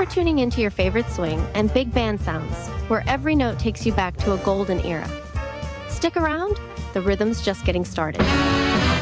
for tuning into your favorite swing and big band sounds, where every note takes you back to a golden era. Stick around, the rhythm's just getting started.